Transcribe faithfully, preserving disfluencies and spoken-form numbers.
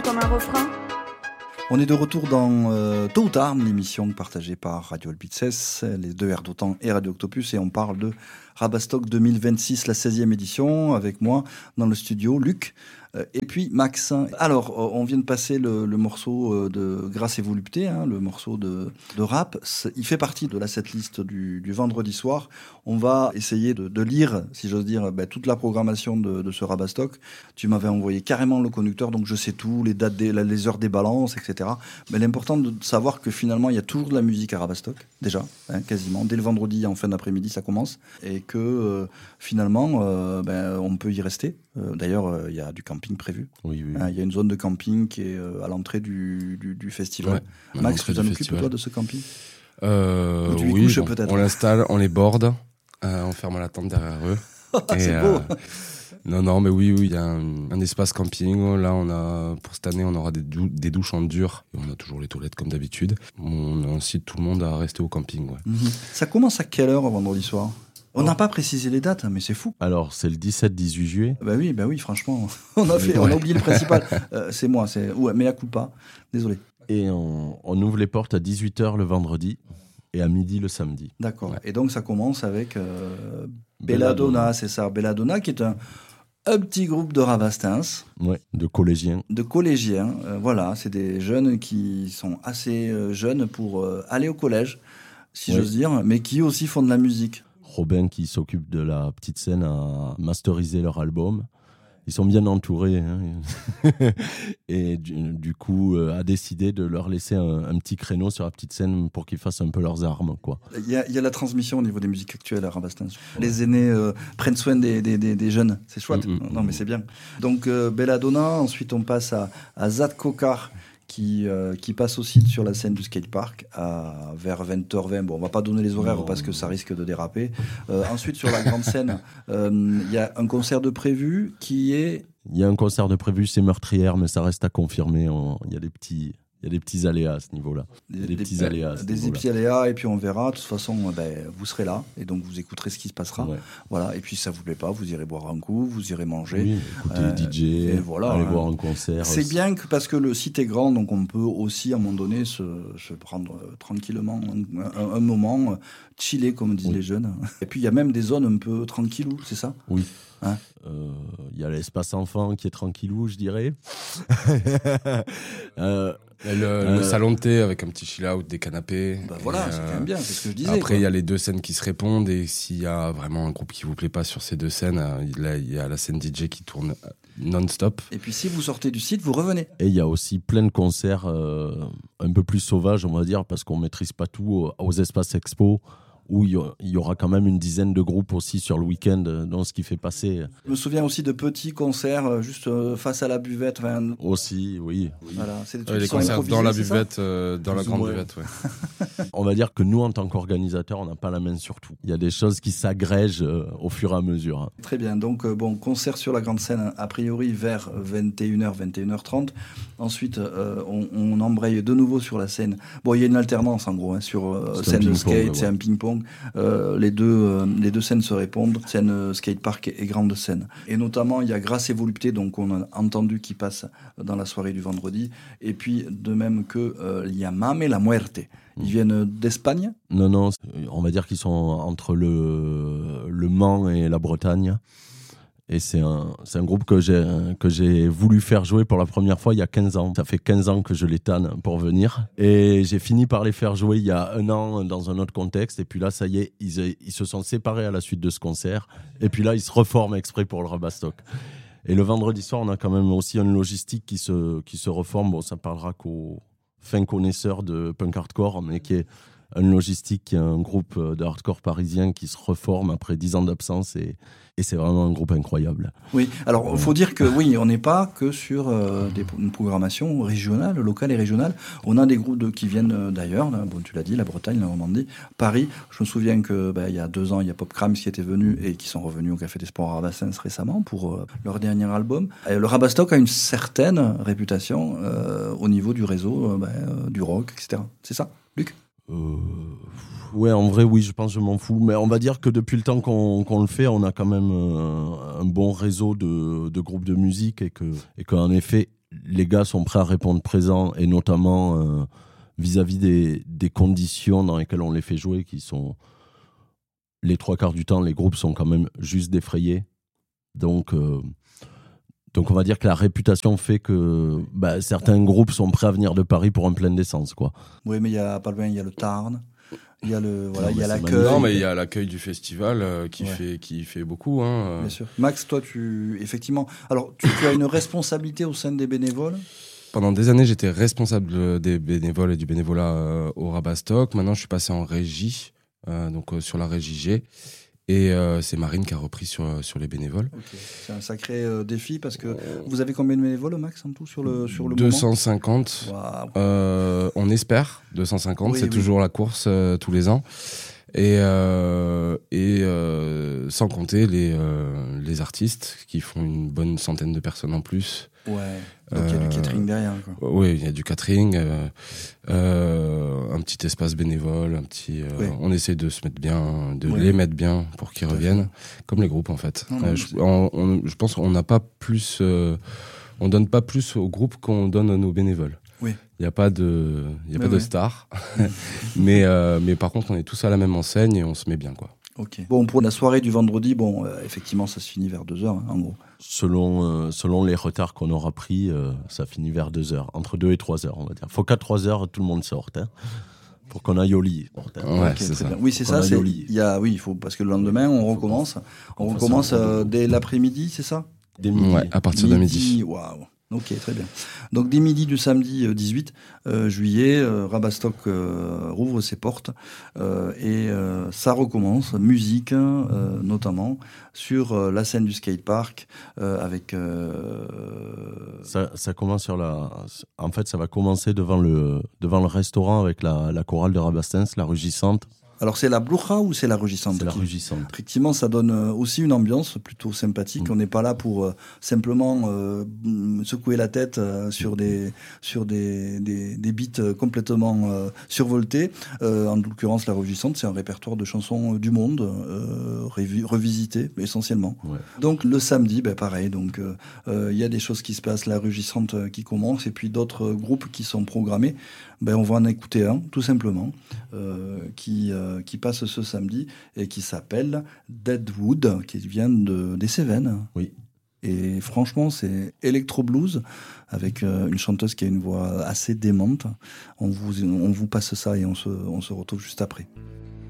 comme un refrain. On est de retour dans euh, Tôt ou Tard, l'émission partagée par Radio Albices, les deux Airs d'Autant et Radio Octopus, et on parle de Rabastock deux mille vingt-six, la seizième édition, avec moi dans le studio, Luc, euh, et puis Max. Alors, on vient de passer le, le morceau de Grâce et Volupté, hein, le morceau de, de rap. Il fait partie de la setlist du, du vendredi soir. On va essayer de, de lire, si j'ose dire, ben, toute la programmation de, de ce Rabastock. Tu m'avais envoyé carrément le conducteur, donc je sais tout, les dates, des, les heures des balances, et cetera. Mais l'important de savoir que finalement, il y a toujours de la musique à Rabastock, déjà, hein, quasiment. Dès le vendredi, en fin d'après-midi, ça commence. Et que euh, finalement, euh, ben, on peut y rester. Euh, d'ailleurs, euh, il y a du camping prévu. Oui, oui. Hein, il y a une zone de camping qui est euh, à l'entrée du, du, du festival. Ouais, Max, tu t'en occupes, festival. toi, de ce camping euh, Ou tu y oui, couches, bon, peut-être. On l'installe, on les borde, euh, on ferme la tente derrière eux. C'est et, beau. euh, Non, non, mais oui, oui, il y a un, un espace camping. Là, on a, pour cette année, on aura des, dou- des douches en dur. Et on a toujours les toilettes comme d'habitude. On incite tout le monde à rester au camping. Ouais. Mm-hmm. Ça commence à quelle heure vendredi soir ? On n'a pas précisé les dates, mais c'est fou. Alors, c'est le dix-sept dix-huit juillet. Bah oui, bah oui, franchement, on a fait, on a oublié le principal. Euh, c'est moi, c'est ouais, mais à coup pas. Désolé. Et on, on ouvre les portes à dix-huit heures le vendredi et à midi le samedi. D'accord. Ouais. Et donc ça commence avec euh, Belladonna, c'est ça. Belladonna qui est un, un petit groupe de Rabastins. Ouais, de collégiens. De collégiens. Euh, voilà, c'est des jeunes qui sont assez euh, jeunes pour euh, aller au collège, si Ouais. j'ose dire, mais qui aussi font de la musique. Robin qui s'occupe de la petite scène à masteriser leur album. Ils sont bien entourés. Hein. Et du, du coup, euh, a décidé de leur laisser un, un petit créneau sur la petite scène pour qu'ils fassent un peu leurs armes, quoi. Il y a, il y a la transmission au niveau des musiques actuelles à Rabastins. Les aînés euh, prennent soin des, des, des, des jeunes. C'est chouette. Mm, mm, non, mais c'est bien. Donc, euh, Belladonna. Ensuite, on passe à, à Zad Kokar, qui, euh, qui passe aussi sur la scène du skatepark à, vers vingt heures vingt. Bon, on va pas donner les horaires Non. parce que ça risque de déraper. Euh, ensuite, sur la grande scène, il euh, y a un concert de prévu qui est... Il y a un concert de prévu, c'est Meurtrière, mais ça reste à confirmer. On- Il y a des petits, il y a des petits aléas à ce niveau-là. Il y a des, petits aléas à ce Des niveau-là. petits aléas, et puis on verra. De toute façon, euh, ben, vous serez là, et donc vous écouterez ce qui se passera. Ouais. Voilà. Et puis, si ça vous plaît pas, vous irez boire un coup, vous irez manger. Oui, écouter Euh, les D J, et voilà, aller hein. voir un concert. C'est bien que, parce que le site est grand, donc on peut aussi, à un moment donné, se, se prendre euh, tranquillement un, un- un moment, euh, chiller, comme disent Oui. les jeunes. Et puis, il y a même des zones un peu tranquillou, c'est ça ? Oui. Hein Euh, Il y a l'espace enfant qui est tranquillou, je dirais. Euh, Et le, Euh, le salon de thé avec un petit chill-out, des canapés. Bah voilà, Et, c'est euh, quand même bien, c'est ce que je disais. Après, quoi. il y a les deux scènes qui se répondent. Et s'il y a vraiment un groupe qui vous plaît pas sur ces deux scènes, euh, là, il y a la scène D J qui tourne euh, non-stop. Et puis, si vous sortez du site, vous revenez. Et il y a aussi plein de concerts euh, un peu plus sauvages, on va dire, parce qu'on ne maîtrise pas tout aux, aux espaces expo, où il y, a- il y aura quand même une dizaine de groupes aussi sur le week-end, euh, dans ce qui fait passer Je me souviens aussi de petits concerts euh, juste euh, face à la buvette. Enfin, aussi, oui. voilà, c'est des trucs Ouais, les qui sont concerts improvisés, dans la c'est ça buvette, euh, dans la Plus ou grande moins. buvette, ouais. On va dire que nous, en tant qu'organisateurs, on n'a pas la main sur tout. Il y a des choses qui s'agrègent euh, au fur et à mesure. hein. Très bien, donc euh, bon, concert sur la grande scène, a priori vers vingt et une heures, vingt et une heures trente. Ensuite, euh, on, on embraye de nouveau sur la scène. Bon, il y a une alternance en gros, hein, sur euh, C'est un scène de ping-pong, skate, ouais. c'est un ping-pong. Euh, les, deux, euh, les deux scènes se répondent, scène euh, skatepark et, et grande scène. Et notamment, il y a Grâce et Volupté, donc on a entendu qui passe dans la soirée du vendredi. Et puis, de même que euh, il y a Mame et la Muerte. Ils viennent d'Espagne. Non, non, c'est- on va dire qu'ils sont entre le, le Mans et la Bretagne. Et c'est un, c'est un groupe que j'ai, que j'ai voulu faire jouer pour la première fois il y a quinze ans. Ça fait quinze ans que je les tanne pour venir. Et j'ai fini par les faire jouer il y a un an dans un autre contexte. Et puis là, ça y est, ils, ils se sont séparés à la suite de ce concert. Et puis là, ils se reforment exprès pour le Rabastock. Et le vendredi soir, on a quand même aussi une logistique qui se, qui se reforme. Bon, ça parlera qu'aux fins connaisseurs de punk hardcore, mais qui est une logistique, qui est un groupe de hardcore parisien qui se reforme après dix ans d'absence. Et, et c'est vraiment un groupe incroyable. Oui, alors il faut dire que oui, on n'est pas que sur euh, des, une programmation régionale, locale et régionale. On a des groupes de, qui viennent euh, d'ailleurs, là, bon, tu l'as dit, la Bretagne, la Normandie, Paris. Je me souviens que bah, il y a deux ans, il y a Pop Crams qui était venu et qui sont revenus au Café des Sports à Rabastens récemment pour euh, leur dernier album. Et le Rabastock a une certaine réputation euh, au niveau du réseau, euh, bah, euh, du rock, et cetera. C'est ça, Luc ? Euh, ouais, en vrai, oui, je pense que je m'en fous. Mais on va dire que depuis le temps qu'on, qu'on le fait, on a quand même euh, un bon réseau de, de groupes de musique et, que, et qu'en effet, les gars sont prêts à répondre présent, et notamment euh, vis-à-vis des, des conditions dans lesquelles on les fait jouer, qui sont les trois quarts du temps, les groupes sont quand même juste défrayés. Donc, euh, donc on va dire que la réputation fait que bah, certains groupes sont prêts à venir de Paris pour un plein d'essence, quoi. Oui, mais il y a pas loin, il y a le Tarn. Il y a le voilà, Non, il y a mais c'est l'accueil. Non, mais il y a l'accueil du festival euh, qui, Ouais. fait, qui fait beaucoup. Hein. Bien sûr. Max, toi, tu effectivement. Alors, tu, tu as une responsabilité au sein des bénévoles. Pendant des années, j'étais responsable des bénévoles et du bénévolat euh, au Rabastock. Maintenant, je suis passé en régie, euh, donc euh, sur la régie G. Et euh, c'est Marine qui a repris sur, sur les bénévoles. Okay. C'est un sacré euh, défi parce que vous avez combien de bénévoles, Max, en tout sur le sur le deux cent cinquante. moment. Wow. Euh, on espère deux cent cinquante. Oui, c'est oui. toujours la course euh, tous les ans. Et, euh, et euh, sans compter les, euh, les artistes qui font une bonne centaine de personnes en plus. Ouais. Donc il y a du Euh, catering derrière, quoi. Oui, il y a du catering, euh, euh, un petit espace bénévole, un petit. Euh, Oui. On essaie de se mettre bien, de Oui. les mettre bien pour qu'ils Tout à reviennent, comme les groupes en fait. Non, non, Euh, je, c'est- on- on- je pense qu'on n'a pas plus, euh, on donne pas plus aux groupes qu'on donne à nos bénévoles. Oui. Il n'y a pas de, il y a Mais pas de ouais. star, mais euh, mais par contre on est tous à la même enseigne et on se met bien quoi. Ok. Bon, pour la soirée du vendredi, bon, euh, effectivement, ça se finit vers deux heures, hein, en gros. Selon, euh, selon les retards qu'on aura pris, euh, ça finit vers deux heures, entre deux et trois heures, on va dire. Il faut qu'à trois heures, tout le monde sorte, hein, pour qu'on aille au lit. Ouais, Ok, c'est très ça. bien. Oui, c'est Qu'on ça. aille C'est au lit. il y a oui, il faut parce que le lendemain on recommence. On qu'on fasse recommence un euh, rendez-vous. dès l'après-midi, c'est ça? Dès midi. Ouais, à partir de midi. Waouh. Ok, très bien. Donc, dès midi du samedi euh, dix-huit euh, juillet, euh, Rabastock euh, rouvre ses portes euh, et euh, ça recommence, musique euh, notamment, sur euh, la scène du skatepark euh, avec... euh, Ça, ça commence sur la. En fait, ça va commencer devant le, devant le restaurant avec la, la chorale de Rabastens, la rugissante. Alors, c'est la Bloucha ou c'est la rugissante? C'est la qui- rugissante. Effectivement, ça donne euh, aussi une ambiance plutôt sympathique. Mm. On n'est pas là pour euh, simplement euh, mm, secouer la tête euh, sur des sur des des, des beats euh, complètement euh, survoltés. Euh, en l'occurrence, la Rugissante, c'est un répertoire de chansons euh, du monde euh, revi- revisité essentiellement. Ouais. Donc le samedi, ben pareil. Donc il euh, euh, y a des choses qui se passent, la Rugissante euh, qui commence et puis d'autres euh, groupes qui sont programmés. Ben on va en écouter un, tout simplement, euh, qui euh, qui passe ce samedi et qui s'appelle Deadwood, qui vient de, des Cévennes. Oui. Et franchement, c'est Electro Blues, avec euh, une chanteuse qui a une voix assez démente. On vous, on vous passe ça et on se, on se retrouve juste après.